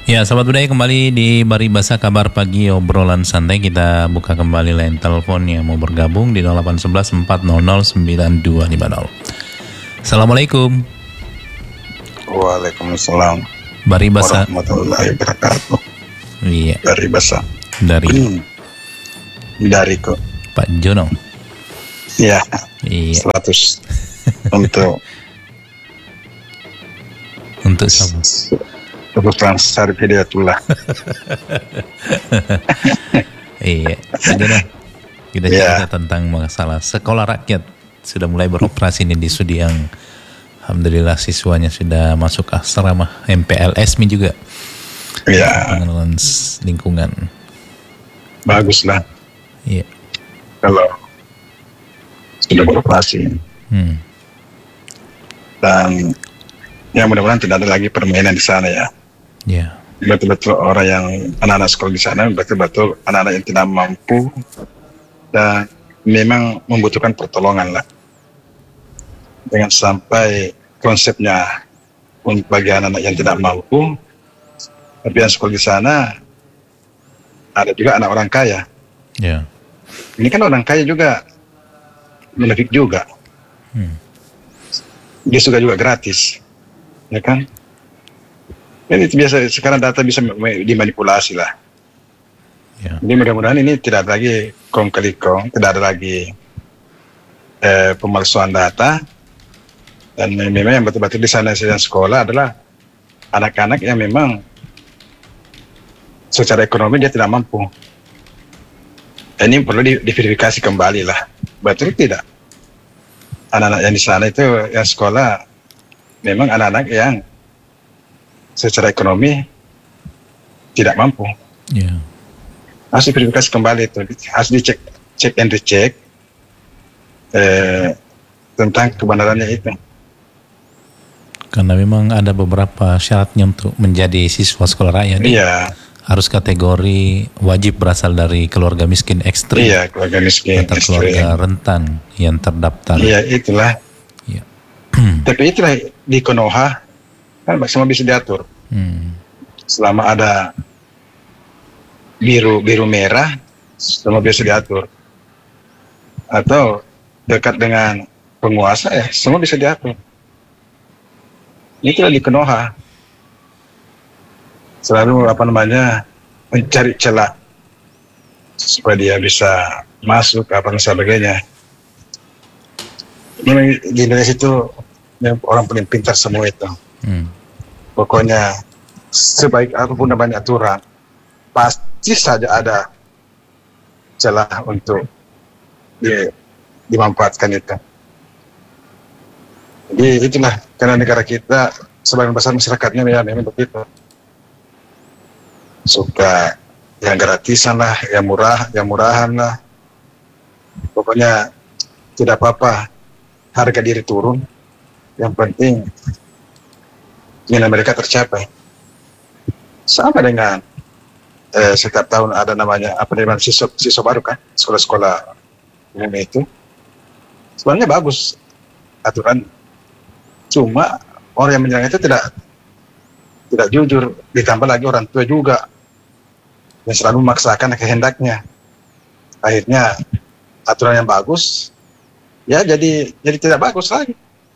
Ya, sahabat budaya, kembali di Baribasa Kabar Pagi, obrolan santai. Kita buka kembali line telepon yang mau bergabung di 0811 400 9250. Assalamualaikum. Waalaikumsalam Baribasa. warahmatullahi wabarakatuh. Iya, Baribasa. Dari kok. Pak Jono. Ya, Iya, 100 untuk sama. kebutuhan Syarif Hidayatullah. Iya, Pak Jono. Kita cerita tentang masalah sekolah rakyat. Sudah mulai beroperasi nih di Sudi yang alhamdulillah siswanya sudah masuk asrama MPLS juga. Ya, Pengenalan lingkungan. baguslah Iya. kalau sudah beroperasi. Dan ya mudah-mudahan tidak ada lagi permainan di sana ya. Ya. Betul-betul orang yang anak-anak sekolah di sana betul-betul anak-anak yang tidak mampu dan memang membutuhkan pertolongan lah. Dengan sampai konsepnya untuk bagi anak-anak yang tidak mampu, tapi yang sekolah di sana ada juga anak orang kaya. Ya. Ini kan orang kaya juga menafik juga. Dia suka juga gratis, ya kan? Ini biasa sekarang data bisa dimanipulasi lah. Ya. Jadi mudah-mudahan ini tidak ada lagi kong kali kong, tidak ada lagi pemalsuan data. Dan memang yang betul-betul di sana sedang sekolah adalah anak-anak yang memang secara ekonomi dia tidak mampu. Ini perlu diverifikasi kembali lah. Betul tidak? Anak-anak yang di sana itu yang sekolah memang anak-anak yang secara ekonomi tidak mampu. Ya. Harus diverifikasi kembali itu. Harus dicek, cek and recheck tentang kebenarannya itu. Karena memang ada beberapa syaratnya untuk menjadi siswa sekolah rakyat. Iya. Harus kategori wajib berasal dari keluarga miskin ekstrim. Iya, keluarga miskin atau ekstrim. keluarga rentan yang terdaftar. Iya, itulah. Iya. Tapi itulah di Konoha kan semua bisa diatur. Selama ada biru merah, semua bisa diatur. Atau dekat dengan penguasa ya, semua bisa diatur. Itulah di Konoha. Selalu mencari celah supaya dia bisa masuk apa dan sebagainya. Memang di Indonesia itu orang paling pintar semua itu. Pokoknya sebaik apapun namanya aturan, pasti saja ada celah untuk dimanfaatkan itu. Jadi itulah karena negara kita sebagian besar masyarakatnya memang begitu. Suka yang gratisan lah, yang murahan lah. Pokoknya tidak apa-apa harga diri turun. Yang penting keinginan mereka tercapai. Sama dengan setiap tahun ada namanya siswa baru kan, sekolah-sekolah umum itu. Sebenarnya bagus aturan. Cuma orang yang menyerang itu tidak jujur, ditambah lagi orang tua juga yang selalu memaksakan kehendaknya. Akhirnya aturan yang bagus ya jadi tidak bagus lagi.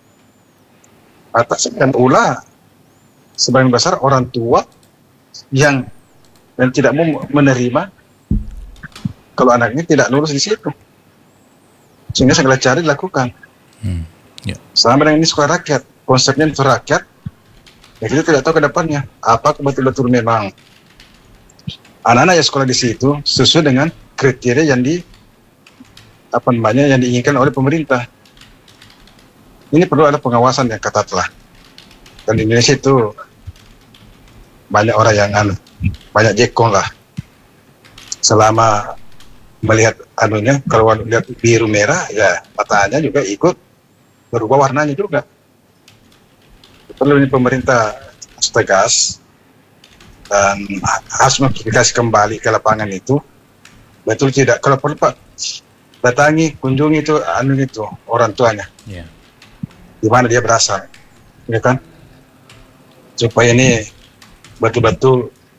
Atas dan ulah sebagian besar orang tua yang tidak mau menerima kalau anaknya tidak lulus di situ, sehingga segala cara dilakukan. Selama dengan ini sekolah rakyat, konsepnya itu rakyat, ya kita tidak tahu ke depannya apa betul-betul memang anak-anak yang sekolah di situ sesuai dengan kriteria yang yang diinginkan oleh pemerintah. Ini perlu ada pengawasan yang ketat lah. Dan di Indonesia itu banyak orang yang banyak jekong lah. Selama melihat kalau lihat biru merah ya matanya juga ikut berubah warnanya juga. Perlu ini pemerintah tegas dan harus memverifikasi kembali ke lapangan itu betul tidak. Kalau perlu Pak datangi, kunjungi itu orang tuanya. Di mana dia berasal, ya kan? Supaya ini betul-betul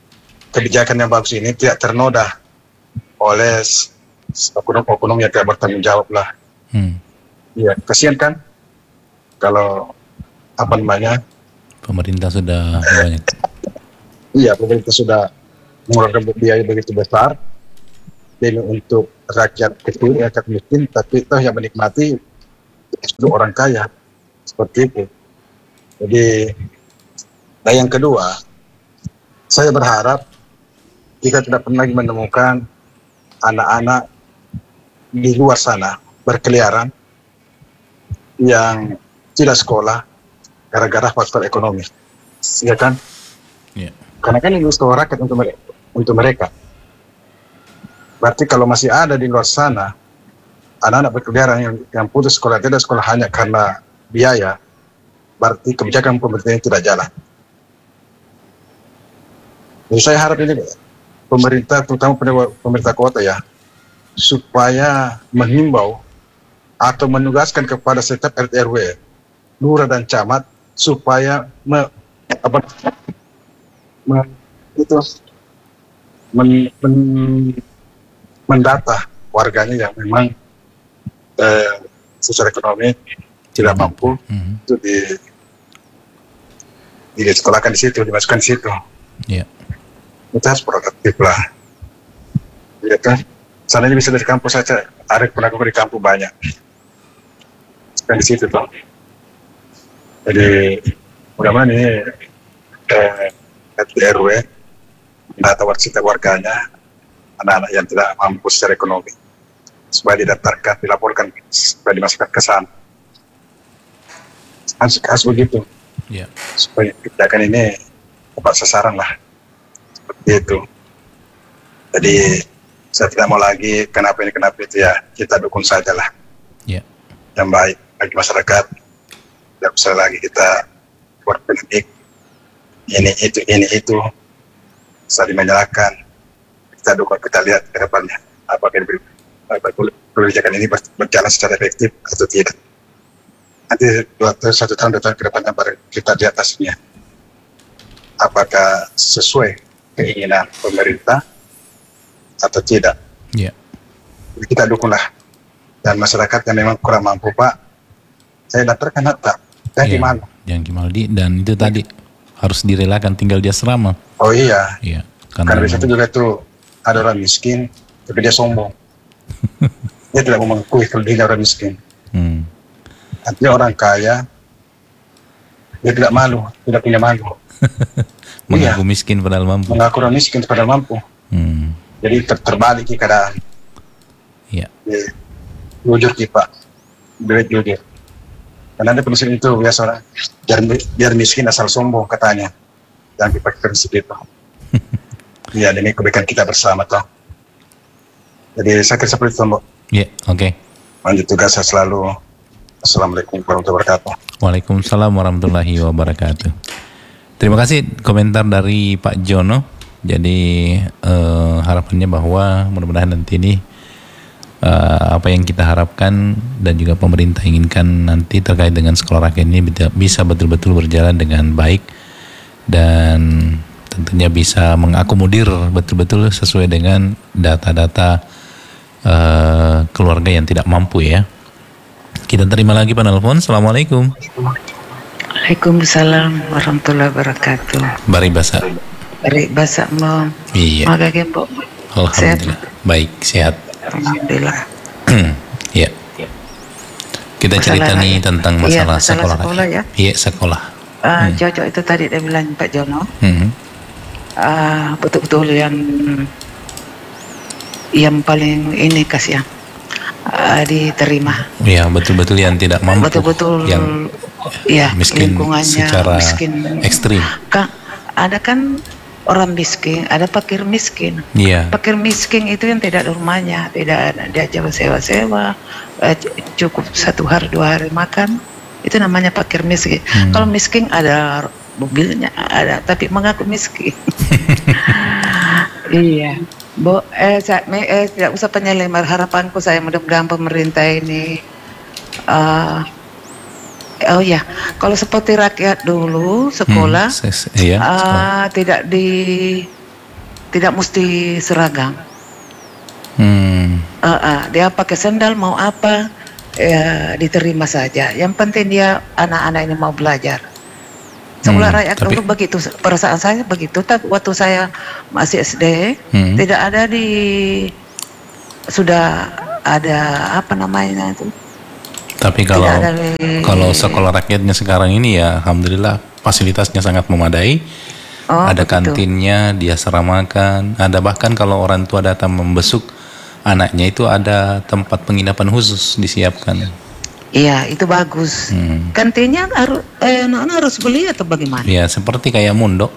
kebijakan yang bagus ini tidak ternoda oleh oknum-oknum yang tidak bertanggung jawab lah. Iya, kasihan kan kalau pemerintah sudah banyak. Iya, pemerintah sudah mengeluarkan biaya begitu besar demi untuk rakyat kecil, rakyat miskin, tapi toh yang menikmati itu orang kaya, seperti itu. Jadi, nah yang kedua, saya berharap kita tidak pernah lagi menemukan anak-anak di luar sana berkeliaran yang tidak sekolah gara-gara faktor ekonomi, ya kan? Yeah. Karena kan ini sekolah rakyat untuk mereka. Berarti kalau masih ada di luar sana anak-anak berkeliaran yang putus sekolah, tidak sekolah hanya karena biaya, berarti kebijakan pemerintah ini tidak jalan. Jadi saya harap ini pemerintah, terutama pemerintah kota ya, supaya menghimbau atau menugaskan kepada setiap RT RW, lurah dan camat supaya mendata warganya yang memang secara ekonomi tidak mampu, itu disekolahkan di situ, dimasukkan di situ. Yeah. Kita harus produktif lah, ya kan? Seandainya bisa dari kampus saja, ada penanggung di kampus banyak, kan di situ toh. Jadi mudah-mudahan ini RT RW mendata setiap warganya, anak-anak yang tidak mampu secara ekonomi, supaya didaftarkan, dilaporkan, supaya dimasukkan ke sana. Harus begitu. Yeah. Supaya kebijakan ini tepat sasaran lah, seperti itu. Jadi saya tidak mau lagi kenapa itu ya, kita dukung saja lah. Yeah. Yang baik bagi masyarakat. Tidak usah lagi kita buat politik ini itu saling menyalahkan. Kita dukung, kita lihat ke depannya apakah kebijakan ini berjalan secara efektif atau tidak. Nanti 1 tahun 2 tahun ke depannya baru kita di atasnya apakah sesuai keinginan pemerintah atau tidak. Yeah. Kita dukunglah. Dan masyarakat yang memang kurang mampu, Pak, saya daftarkan daftar. Yang Gimaldi, dan itu tadi harus direlakan tinggal di asrama. Oh iya. Iya. Karena di situ juga tuh ada orang miskin, tapi dia sombong. Dia tidak mau mengakui kalau dia orang miskin. Artinya orang kaya, dia tidak malu, tidak punya malu. Mengaku miskin padahal mampu. Mengaku orang miskin padahal mampu. Jadi terbalik keadaan. Iya. Jujur Pak, jujur. Karena ada prinsip itu biasa orang biar miskin asal sombong katanya. Jangan dipakai prinsip itu. Ya, demi kebaikan kita bersama toh. Jadi saya kira seperti itu, Mbak. Iya, oke. Lanjut tugas saya selalu. Assalamualaikum warahmatullahi wabarakatuh. Waalaikumsalam warahmatullahi wabarakatuh. Terima kasih komentar dari Pak Jono. Jadi harapannya bahwa mudah-mudahan nanti ini apa yang kita harapkan dan juga pemerintah inginkan nanti terkait dengan sekolah rakyat ini bisa betul-betul berjalan dengan baik dan tentunya bisa mengakomodir betul-betul sesuai dengan data-data keluarga yang tidak mampu ya. Kita terima lagi penelpon. Assalamualaikum. Waalaikumsalam warahmatullahi wabarakatuh. Bari basa. Bari basa mo. Iya. Magagin po. Alhamdulillah. Sehat. Baik, sehat. Alhamdulillah. Ya. Kita cerita nih tentang masalah sekolah ya. Iya, sekolah. Cocok itu tadi dia bilang Pak Jono. Betul-betul yang paling ini kasihan diterima. Ya, betul-betul yang tidak mampu. Betul-betul yang miskin secara ekstrim. Ada kan orang miskin, ada fakir miskin. Iya. Fakir miskin itu yang tidak ada rumahnya, tidak ada, dia coba sewa-sewa, cukup 1 hari 2 hari makan, itu namanya fakir miskin. Kalau miskin ada mobilnya, ada, tapi mengaku miskin. Iya. Tidak usah penyelebar, harapanku saya mudah-mudahan pemerintah ini kalau seperti rakyat dulu sekolah, sekolah. tidak tidak mesti seragam. Hmm. Dia pakai sandal mau apa, diterima saja. Yang penting dia anak-anak ini mau belajar. Sekolah rakyat dulu begitu, perasaan saya begitu. Tapi waktu saya masih SD, tidak ada sudah ada apa namanya itu. Tapi kalau sekolah rakyatnya sekarang ini ya, alhamdulillah fasilitasnya sangat memadai. Ada begitu. Kantinnya, dia seramakan. Ada bahkan kalau orang tua datang membesuk anaknya itu ada tempat penginapan khusus disiapkan. Iya, itu bagus. Kantinnya anak-anak harus beli atau bagaimana? Iya, seperti kayak mondok.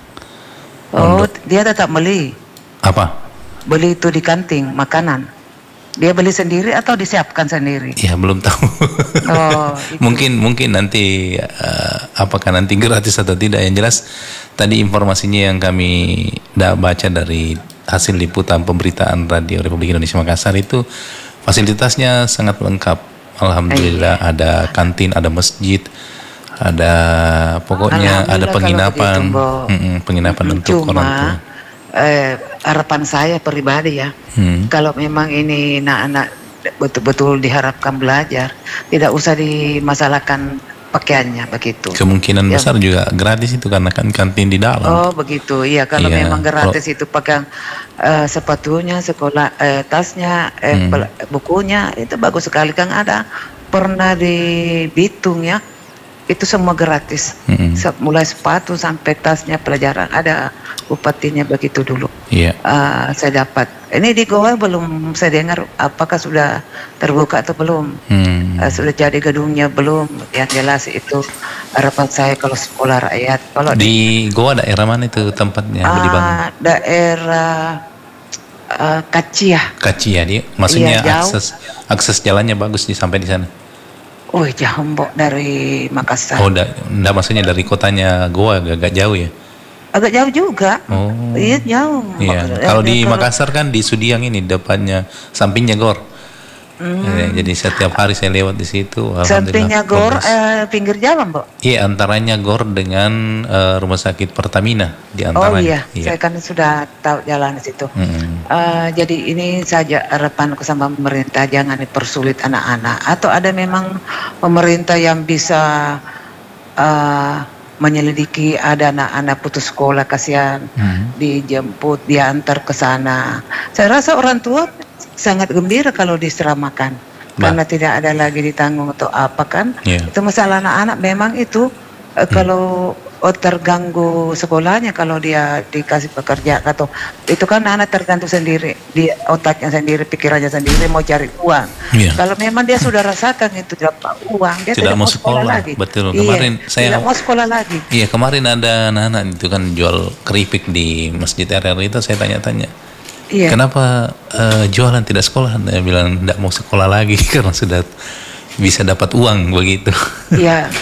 Dia tetap beli. Apa? Beli itu di kantin makanan. Dia beli sendiri atau disiapkan sendiri? Ya belum tahu. Mungkin nanti apakah nanti gratis atau tidak. Yang jelas tadi informasinya yang kami baca dari hasil liputan pemberitaan Radio Republik Indonesia Makassar itu fasilitasnya sangat lengkap. Alhamdulillah ada kantin, ada masjid, ada pokoknya ada penginapan, penginapan untuk orang tua. Harapan saya pribadi ya, kalau memang ini anak-anak betul-betul diharapkan belajar, tidak usah dimasalahkan pakaiannya begitu. Kemungkinan besar juga gratis itu karena kan kantin di dalam. Oh begitu, iya kalau memang gratis itu pakai sepatunya, sekolah, tasnya, bukunya itu bagus sekali. Kan ada pernah di Bitung ya, itu semua gratis, mulai sepatu sampai tasnya pelajaran ada bupatinya begitu dulu. Saya dapat. Ini di Goa belum saya dengar apakah sudah terbuka atau belum. Sudah jadi gedungnya belum. Yang jelas itu harapan saya kalau sekolah rakyat. Kalau di Goa daerah mana itu tempatnya dibangun? Daerah Kacia. Kacia dia. Maksudnya akses jalannya bagus sampai di sana. Oh jauh mbok dari Makassar. Oh enggak maksudnya dari kotanya Goa agak jauh ya? Agak jauh juga. Iya jauh. Iya. Kalau di Makassar kan di Sudiang ini depannya, sampingnya GOR. Jadi setiap hari saya lewat di situ. Sampingnya GOR, pinggir jalan, Mbak? Iya, antaranya GOR dengan Rumah Sakit Pertamina di antaranya. Oh iya, saya kan sudah tahu jalan di situ. Jadi ini saja harapanku sama pemerintah, jangan dipersulit anak-anak. Atau ada memang pemerintah yang bisa menyelidiki ada anak-anak putus sekolah kasihan, dijemput, diantar ke sana. Saya rasa orang tua sangat gembira kalau diseramakan, karena tidak ada lagi ditanggung atau apa kan. Itu masalah anak-anak memang itu kalau terganggu sekolahnya kalau dia dikasih pekerja atau itu kan anak tergantung sendiri di otaknya sendiri, pikirannya sendiri mau cari uang. Kalau memang dia sudah rasakan itu dapat uang, dia tidak mau sekolah lagi. Betul. Kemarin saya tidak mau sekolah lagi. Iya, kemarin ada anak-anak itu kan jual keripik di Masjid RRI itu, saya tanya-tanya. Kenapa jualan tidak sekolah? Dia bilang tidak mau sekolah lagi karena sudah bisa dapat uang begitu. Iya.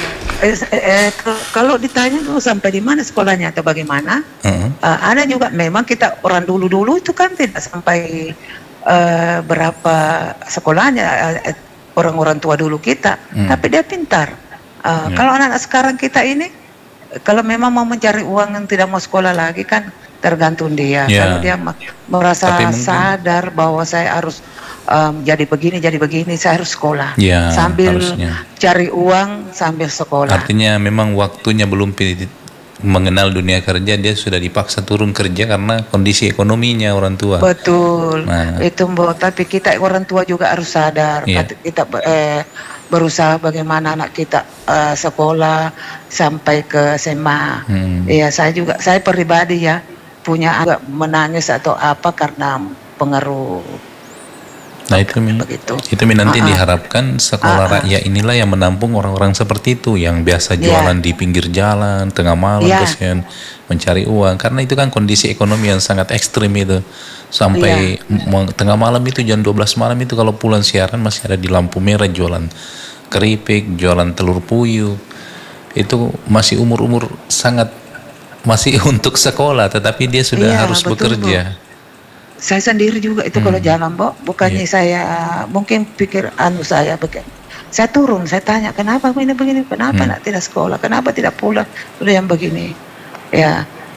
Kalau ditanya tuh sampai di mana sekolahnya atau bagaimana, ada juga memang kita orang dulu itu kan tidak sampai berapa sekolahnya orang-orang tua dulu kita, tapi dia pintar. Kalau anak-anak sekarang kita ini, kalau memang mau mencari uang yang tidak mau sekolah lagi kan tergantung dia. Kalau dia merasa sadar bahwa saya harus jadi begini, saya harus sekolah. Sambil cari uang, sambil sekolah. Artinya memang waktunya belum mengenal dunia kerja, dia sudah dipaksa turun kerja karena kondisi ekonominya orang tua. Betul. Itu Mbak, tapi kita orang tua juga harus sadar. Kita berusaha bagaimana anak kita sekolah sampai ke SMA. Saya pribadi ya punya agak menangis atau apa karena pengaruh. Nah itu nanti diharapkan sekolah rakyat inilah yang menampung orang-orang seperti itu yang biasa jualan di pinggir jalan tengah malam kesian mencari uang, karena itu kan kondisi ekonomi yang sangat ekstrim itu sampai tengah malam itu jam 12 malam itu kalau pulang siaran masih ada di lampu merah jualan keripik, jualan telur puyuh. Itu masih umur-umur sangat masih untuk sekolah, tetapi dia sudah harus bekerja. Bu. Saya sendiri juga itu kalau jalan, Mbok, bukannya saya mungkin pikir saya begini. Saya turun, saya tanya, kenapa begini, kenapa nak tidak sekolah, kenapa tidak pulang, udah yang begini. Ya,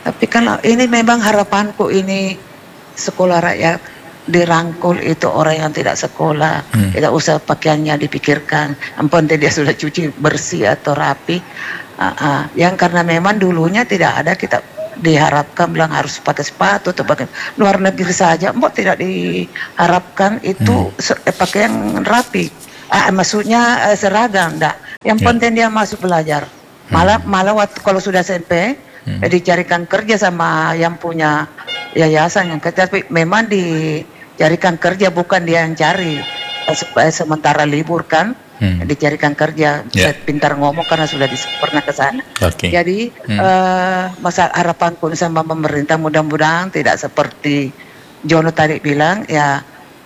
Tapi kalau ini memang harapanku ini sekolah rakyat dirangkul itu orang yang tidak sekolah, tidak usah pakaiannya dipikirkan, yang penting dia sudah cuci bersih atau rapi. Yang karena memang dulunya tidak ada kita diharapkan bilang harus pakai sepatu atau pakai luar negeri saja, tidak diharapkan itu pakaian rapi. Maksudnya seragam, enggak. Yang penting dia masuk belajar. Malah waktu kalau sudah SMP dicarikan kerja sama yang punya yayasan, yang tapi memang dicarikan kerja, bukan dia yang cari. Sementara libur kan dicarikan kerja. Saya pintar ngomong karena sudah pernah ke sana. Jadi masa harapanku sama pemerintah mudah-mudahan tidak seperti Jono tadi bilang ya,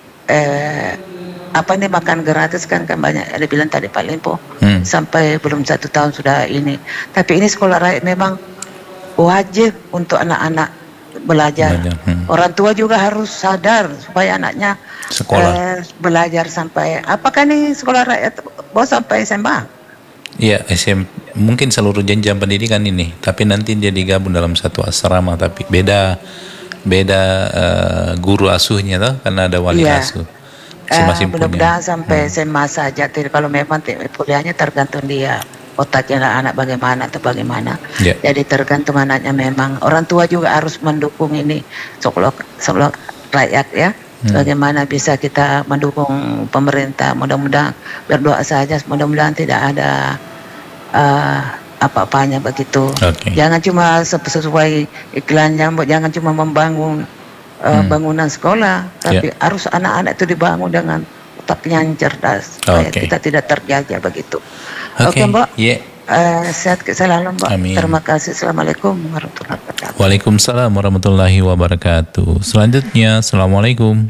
apa ini makan gratis kan banyak ada bilang tadi Pak Limpo sampai belum 1 tahun sudah ini. Tapi ini sekolah rakyat memang wajib untuk anak-anak belajar. Orang tua juga harus sadar supaya anaknya belajar sampai apakah nih sekolah rakyat sampai SMA? Iya, mungkin seluruh jenjang pendidikan ini, tapi nanti dia digabung dalam satu asrama, tapi beda guru asuhnya toh, karena ada wali asuh. Mudah-mudahan sampai SMA saja. Kalau memang kuliahnya tergantung dia otaknya anak bagaimana atau bagaimana. Jadi tergantung anaknya, memang orang tua juga harus mendukung ini sekolah rakyat ya. Bagaimana bisa kita mendukung pemerintah, mudah-mudahan berdoa saja, mudah-mudahan tidak ada apa-apanya begitu. Jangan cuma sesuai iklannya, jangan cuma membangun bangunan sekolah, tapi harus anak-anak itu dibangun dengan otaknya yang cerdas supaya kita tidak terjajah begitu. Oke, Mbak. Sehat selalu, Mbak. Amin. Terima kasih. Assalamualaikum warahmatullahi wabarakatuh. Waalaikumsalam warahmatullahi wabarakatuh. Selanjutnya, assalamualaikum.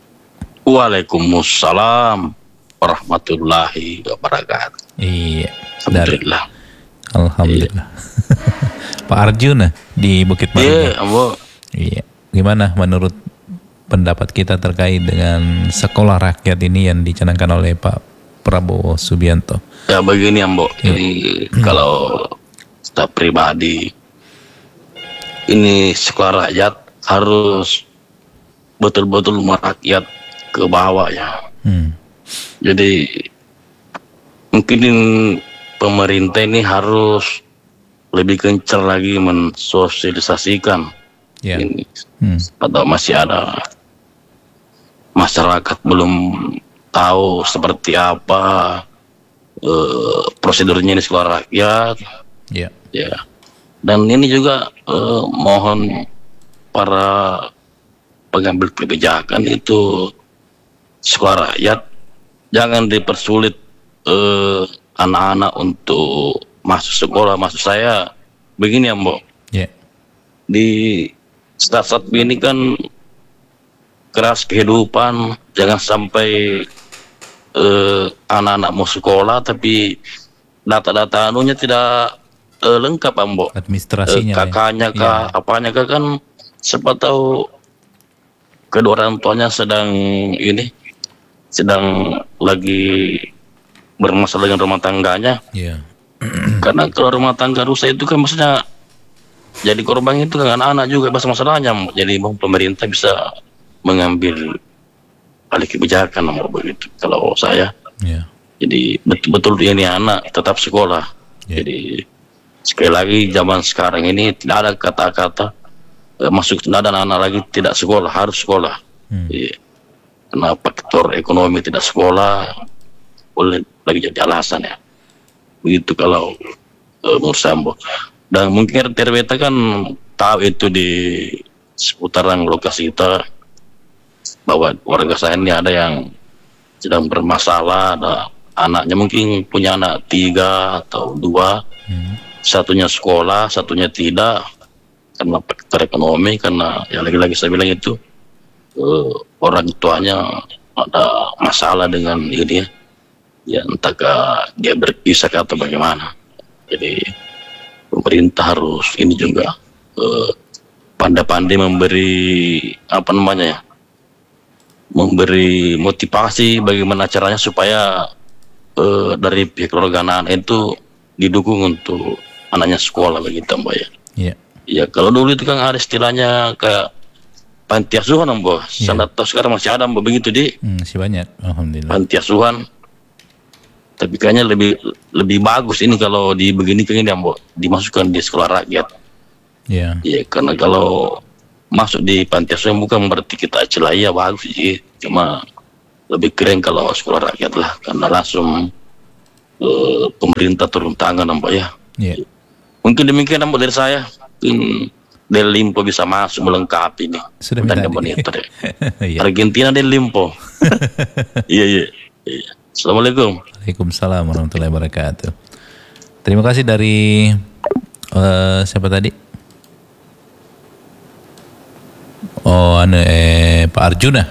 Waalaikumsalam warahmatullahi wabarakatuh. Iya. Alhamdulillah. Alhamdulillah. Pak Arjuna di Bukit Barisan. Iya. Gimana menurut pendapat kita terkait dengan sekolah rakyat ini yang dicanangkan oleh Pak Prabowo Subianto? Ya begini Mbok, jadi kalau kita pribadi ini sekolah rakyat harus betul-betul merakyat ke bawah ya. Jadi mungkin pemerintah ini harus lebih gencar lagi mensosialisasikan ini. Atau masih ada masyarakat belum tahu seperti apa prosedurnya di sekolah rakyat. Ya. Dan ini juga mohon para pengambil kebijakan itu sekolah rakyat jangan dipersulit anak-anak untuk masuk sekolah. Maksud saya begini ya Mbok, di saat-saat ini kan keras kehidupan, jangan sampai anak-anak mau sekolah tapi data-data anunya tidak lengkap Mbok, administrasinya kakaknya apanya kan siapa tahu kedua orang tuanya sedang lagi bermasalah dengan rumah tangganya. Karena kalau rumah tangga rusak itu kan maksudnya jadi korban itu kan anak-anak juga masalahnya. Jadi pemerintah bisa mengambil alih kebijakan begitu kalau saya. Jadi betul-betul ini anak tetap sekolah. Jadi sekali lagi zaman sekarang ini tidak ada kata-kata tidak ada anak-anak lagi tidak sekolah, harus sekolah. Karena faktor ekonomi tidak sekolah boleh lagi jadi alasan ya. Begitu kalau menurut saya. Dan mungkin RW kan tahu itu di seputaran lokasi kita bahwa warga saya ini ada yang sedang bermasalah, ada anaknya mungkin punya anak 3 atau 2, satunya sekolah, satunya tidak karena faktor ekonomi, karena yang lagi-lagi saya bilang itu orang tuanya ada masalah dengan ini ya entahkah dia berpisah atau bagaimana. Jadi pemerintah harus ini juga pandai-pandai memberi motivasi bagaimana caranya supaya dari pihak keluarga anak itu didukung untuk anaknya sekolah begitu Mbak ya. Ya kalau dulu itu kan ada istilahnya kayak panti asuhan Ambo. Saya tahu sekarang masih ada Ambo begitu di. Masih banyak, alhamdulillah. Panti asuhan. Tapi kayaknya lebih bagus ini kalau di begini kayaknya Ambo dimasukkan di sekolah rakyat. Iya. Iya, karena kalau masuk di panti asuhan bukan berarti kita celaya bagus sih. Cuma lebih keren kalau sekolah rakyat lah, karena langsung pemerintah turun tangan Ambo ya. Iya. Mungkin demikian Ambo dari saya. Del Limpo bisa masuk melengkapi nih. Sudah minta monitor. Argentina Del Limpo. Iya. Assalamualaikum. Waalaikumsalam warahmatullahi wabarakatuh. Terima kasih dari siapa tadi? Pak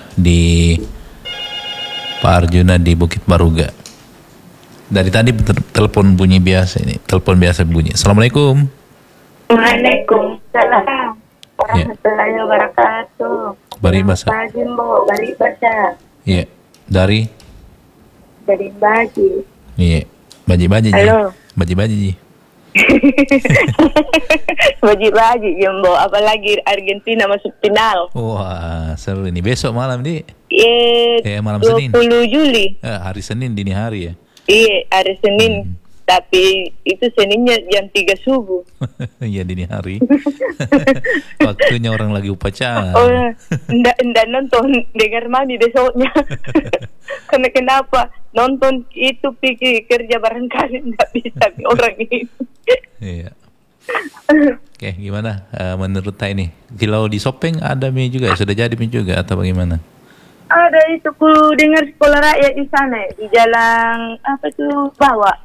Arjuna di Bukit Baruga. Dari tadi telepon bunyi biasa ini, telepon biasa bunyi. Assalamualaikum. Waalaikumsalam warahmatullahi wabarakatuh. Bari Basa. Pagi Mbok, Bari Basa. Iya. Dari Baji. Iya. Baji-baji. Halo. Baji-baji. Baji ya Mbok, apalagi Argentina masuk final. Wah, seru ini. Besok malam di. Malam 20 Senin. Juli. Hari Senin dini hari ya. Iya, hari Senin. Tapi itu Seninnya jam 3 subuh. Iya dini hari. Waktunya orang lagi upacara. Oh, enggak nonton, dengar mami besoknya. Karena kenapa? Nonton itu pikir kerja barangkali enggak bisa orang ini. Iya. Oke, gimana menurut Tay ini? Kalau di Sopeng ada mie juga, sudah jadi mie juga atau bagaimana? Ada itu ku dengar sekolah rakyat di sana di jalan apa tuh bawah.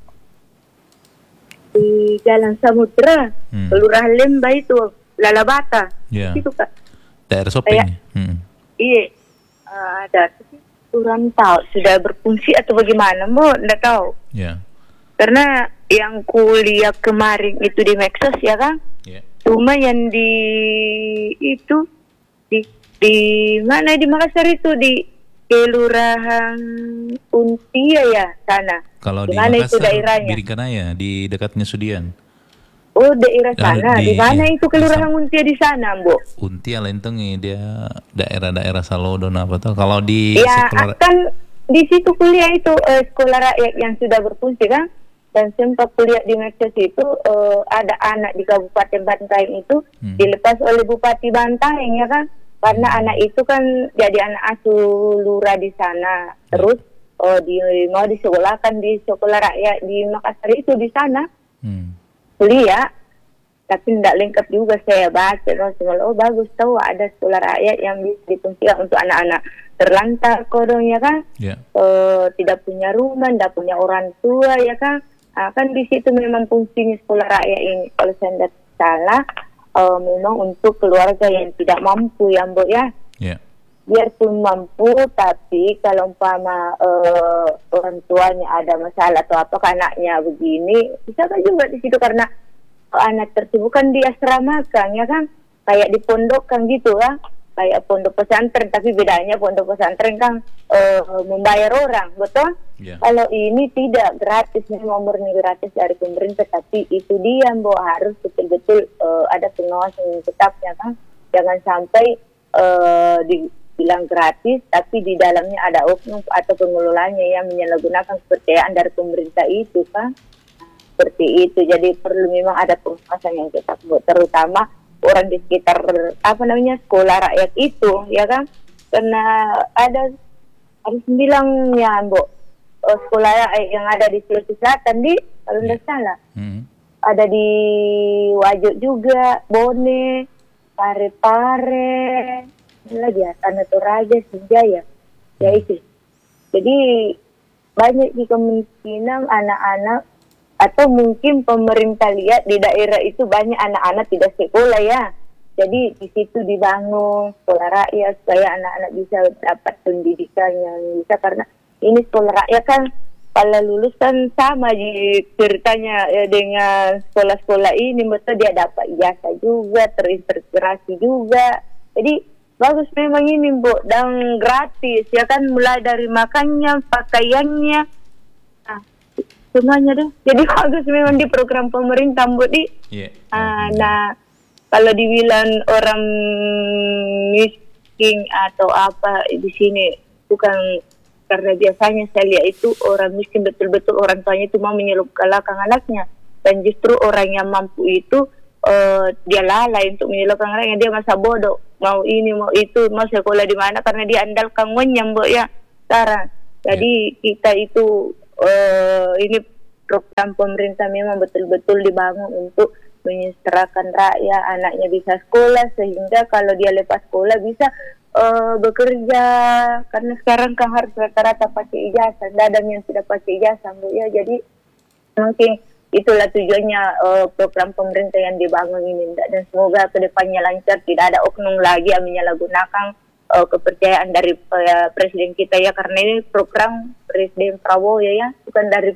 Di Jalan Samudra, Kelurahan Lembah itu, Lalabata. Yeah. Itu Kak. Daerah Sopeng. Iya. Ada kurang tahu sudah berfungsi atau bagaimana, Mbak, enggak tahu. Yeah. Karena yang kuliah kemarin itu di Meksos ya kan? Yeah. Cuma yang di itu di mana di Makassar itu di Kelurahan Untia ya sana. Kalau di mana Makassar, itu daerahnya? Birikanaya di dekatnya Sudian. Oh, daerah sana. Di mana itu Kelurahan Untia di sana, Bu? Untia lentengi dia daerah-daerah Salodon apa tuh? Kalau di ya sekolah kan di situ kuliah itu sekolah rakyat yang sudah berfungsi kan, dan sempat kuliah di Meksos itu ada anak di Kabupaten Bantaeng itu dilepas oleh Bupati Bantaeng ya kan, karena anak itu kan jadi anak asuh lurah di sana, terus mau disekolahkan di sekolah rakyat di Makassar itu di sana kuliah, tapi tidak lengkap juga saya baca. Bagus tahu ada sekolah rakyat yang bisa difungsikan untuk anak-anak terlantar kodong ya kan, tidak punya rumah, tidak punya orang tua ya kan. Kan di situ memang fungsinya sekolah rakyat ini kalau saya tidak salah memang untuk keluarga yang tidak mampu ya Mbok ya. Biarpun mampu, tapi kalau umpama orang tuanya ada masalah atau apa, anaknya begini, bisa kan juga di situ karena anak tersebut kan di asrama kan, ya kan, kayak di pondok kan gitu ya, kayak pondok pesantren, tapi bedanya pondok pesantren kan membayar orang, betul? Kalau ini tidak gratis, memang murni gratis dari pemerintah, tapi itu dia Mbok harus betul-betul ada pengawasan yang tetapnya kan, jangan sampai dibilang gratis, tapi di dalamnya ada oknum atau pengelolanya yang menyalahgunakan kepercayaan dari pemerintah itu kan, seperti itu. Jadi perlu memang ada pengawasan yang ketat, terutama orang di sekitar sekolah rakyat itu, ya kan? Karena harus bilang ya Mbok, sekolah rakyat yang ada di Sulawesi Selatan kalau tidak salah, ada di Wajo juga, Bone, Pare-Pare, lagi ya, Tanah Toraja, Senjaya, ya itu. Jadi banyak di kemungkinan anak-anak atau mungkin pemerintah lihat di daerah itu banyak anak-anak tidak sekolah ya. Jadi di situ dibangun sekolah rakyat supaya anak-anak bisa dapat pendidikan yang bisa, karena ini sekolah rakyat kan kalau lulus kan sama ceritanya dengan sekolah-sekolah ini, betul dia dapat ijazah juga, terintegrasi juga. Jadi bagus memang ini Mbok, dan gratis ya kan, mulai dari makannya, pakaiannya, semuanya deh. Jadi bagus memang di program pemerintah Mbok di. Nah kalau dibilang orang miskin atau apa di sini, bukan, karena biasanya saya lihat itu orang miskin betul-betul orang tuanya itu mau menyelupkan anaknya, dan justru orang yang mampu itu dia lalai untuk menyelupkan anaknya, dia masa bodoh, mau ini mau itu, mau sekolah di mana, karena dia andalkan uangnya Mbok ya sekarang. Jadi kita itu ini program pemerintah memang betul-betul dibangun untuk menyejahterakan rakyat, anaknya bisa sekolah, sehingga kalau dia lepas sekolah bisa bekerja, karena sekarang kan harus rata-rata pakai ijazah, tidak ada yang tidak pakai ijazah Bu ya. Jadi mungkin itulah tujuannya program pemerintah yang dibangun ini, dan semoga kedepannya lancar, tidak ada oknum lagi yang menyalahgunakan kepercayaan dari presiden kita ya, karena ini program Presiden Prabowo ya, bukan dari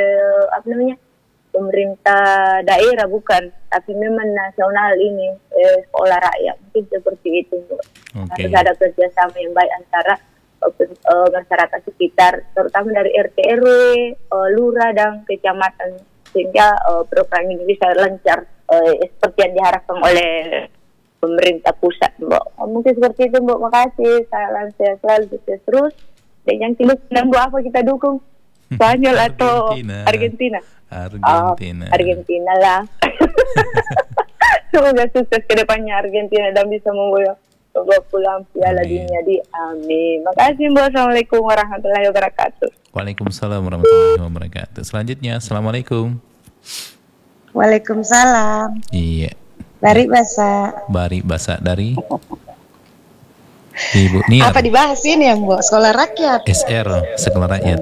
pemerintah daerah, bukan, tapi memang nasional ini, sekolah rakyat, mungkin seperti itu. Okay. Harus ada kerjasama yang baik antara masyarakat sekitar, terutama dari RT RW, lurah dan kecamatan, sehingga program ini bisa lancar seperti yang diharapkan oleh pemerintah pusat, Mbak. Mungkin seperti itu, Mbak. Makasih. Salam sehat selalu, sukses terus. Dan yang Mbak, apa kita dukung? Spanyol atau Argentina? Argentina lah. Semoga sukses ke depannya Argentina dan bisa membawa pulang Piala Dunia di amin. Makasih Mbak. Assalamualaikum warahmatullahi wabarakatuh. Waalaikumsalam warahmatullahi wabarakatuh. Selanjutnya, Assalamualaikum. Waalaikumsalam. Iya. Bari Basa dari Ibu Nia. Apa dibahas ini ya Mbak? Sekolah rakyat. SR, sekolah rakyat.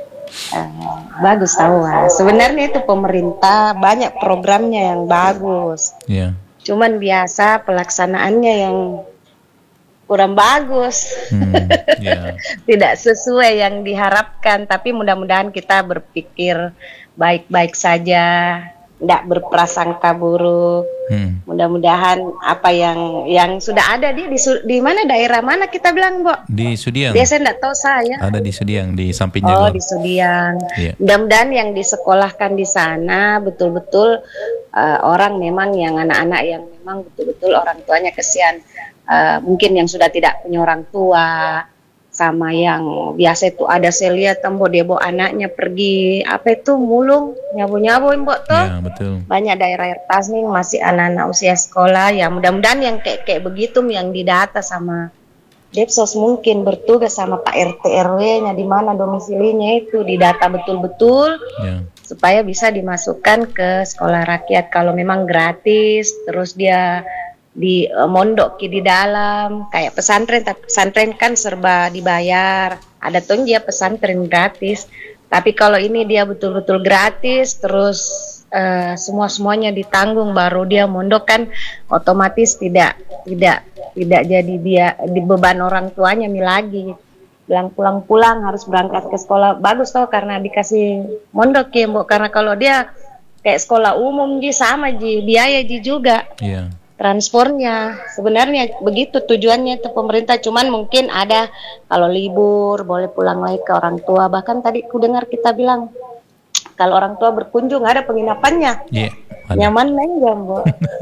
Bagus tahu. Sebenarnya itu pemerintah banyak programnya yang bagus. Iya. Cuman biasa pelaksanaannya yang kurang bagus. Yeah. Tidak sesuai yang diharapkan, tapi mudah-mudahan kita berpikir baik-baik saja, tidak berprasangka buruk. Mudah-mudahan apa yang sudah ada di mana, daerah mana kita bilang, Mbok? Di Sudiang. Biasanya tidak tahu saya. Ada di Sudiang, di sampingnya. Oh, di Sudiang. Yeah. Mudah-mudahan yang disekolahkan di sana betul-betul orang memang yang anak-anak yang memang betul-betul orang tuanya kesian. Mungkin yang sudah tidak punya orang tua, sama yang biasa itu ada saya lihat Mbok dia bawa anaknya pergi apa itu mulung nyabu-nyabu Mbok tuh. Ya, betul. Banyak daerah atas nih masih anak-anak usia sekolah ya, mudah-mudahan yang kayak begitu yang didata sama Depsos, mungkin bertugas sama Pak RT RW-nya di mana domisilinya itu didata betul-betul. Ya. Supaya bisa dimasukkan ke sekolah rakyat kalau memang gratis, terus dia di mondok di dalam kayak pesantren, tapi pesantren kan serba dibayar, ada tuh dia pesantren gratis, tapi kalau ini dia betul-betul gratis, terus semuanya ditanggung, baru dia mondok kan otomatis tidak jadi dia di beban orang tuanya lagi bilang pulang harus berangkat ke sekolah. Bagus tau karena dikasih mondok ya Mbok, karena kalau dia kayak sekolah umum sama biaya juga. Iya. Transportnya sebenarnya begitu tujuannya itu pemerintah, cuman mungkin ada kalau libur boleh pulang lagi ke orang tua. Bahkan tadi ku dengar kita bilang kalau orang tua berkunjung ada penginapannya. Nyaman enggak, Mbok?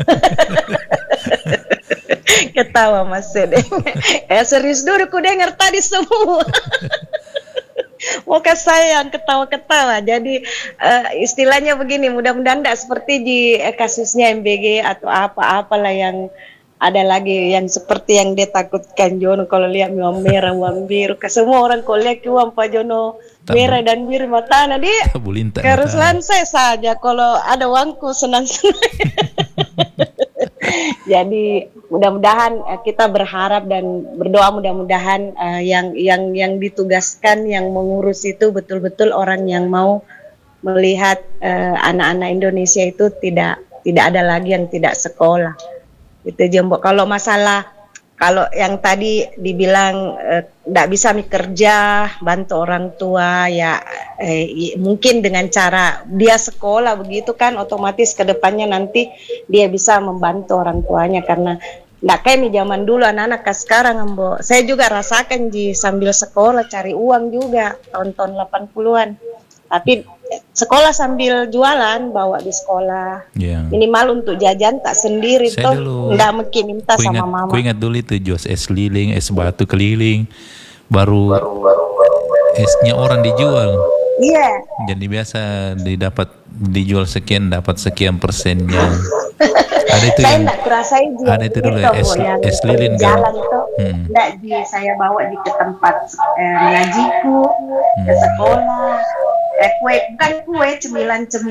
Ketawa Mas Dede. Serius dulu ku dengar tadi semua. Muka saya yang ketawa-ketawa. Jadi istilahnya begini, mudah-mudahan tidak seperti di kasusnya MBG atau apa-apalah yang ada lagi yang seperti yang dia takutkan Jono kalau lihat uang merah, uang biru. Semua orang kalau lihat uang Pak Jono merah dan biru matanya dia harus lantai saja. Kalau ada uangku senang-senang. Jadi mudah-mudahan kita berharap dan berdoa mudah-mudahan yang ditugaskan yang mengurus itu betul-betul orang yang mau melihat anak-anak Indonesia itu tidak ada lagi yang tidak sekolah. Itu Jembok. Kalau masalah kalau yang tadi dibilang tidak bisa kerja bantu orang tua ya mungkin dengan cara dia sekolah begitu kan otomatis kedepannya nanti dia bisa membantu orang tuanya, karena tidak kayak di zaman dulu anak-anak sekarang Mbok. Saya juga rasakan sambil sekolah cari uang juga tahun-tahun 80-an, tapi sekolah sambil jualan, bawa di sekolah. Minimal untuk jajan tak sendiri tuh, nggak mungkin minta sama mama. Ku ingat dulu itu jual es lilin, es batu keliling, baru esnya orang dijual. Iya. Jadi biasa dijual sekian, dapat sekian persennya. Ada itu saya enggak kurasain juga. Ada itu dulu es lilin kan. Jalan itu enggak saya bawa di ke tempat ngajiku, ke sekolah. Kue, bukan kue, cemilan